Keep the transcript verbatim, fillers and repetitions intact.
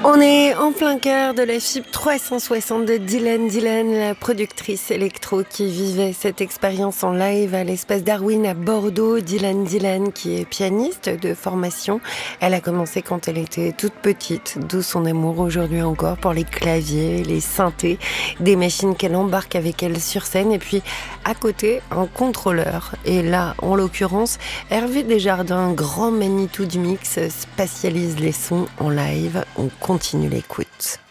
On est en plein cœur de la F I B trois cent soixante de Dylan Dylan, la productrice électro qui vivait cette expérience en live à l'Espace Darwin à Bordeaux. Dylan Dylan qui est pianiste de formation. Elle a commencé quand elle était toute petite, d'où son amour aujourd'hui encore pour les claviers, les synthés, des machines qu'elle embarque avec elle sur scène. Et puis à côté, un contrôleur. Et là, en l'occurrence, Hervé Desjardins, grand Manitou du mix, spatialise les sons en live. On continue l'écoute.